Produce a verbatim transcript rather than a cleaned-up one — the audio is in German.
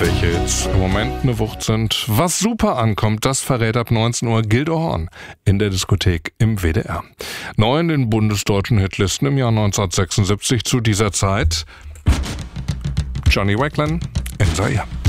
welche Hits im Moment eine Wucht sind. Was super ankommt, das verrät ab neunzehn Uhr Gildo Horn in der Diskothek im W D R. Neu in den bundesdeutschen Hitlisten im Jahr neunzehnhundertsechsundsiebzig zu dieser Zeit Johnny Wacklen in Zaire.